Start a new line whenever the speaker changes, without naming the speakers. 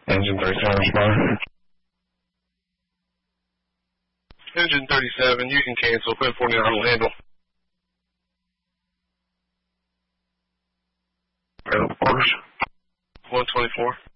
Engine 37 respond.
Engine 37, you can cancel. Quinn 49 will handle.
Orders.
124.